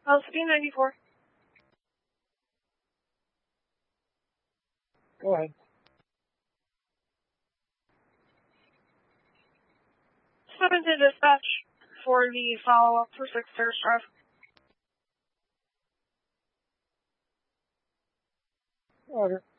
Speed 94. Go ahead. 7 to dispatch for the follow-up for 6 Terrace Drive. Order.